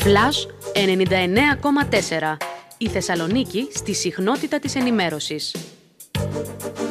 Flash 99,4. Η Θεσσαλονίκη στη συχνότητα της ενημέρωσης.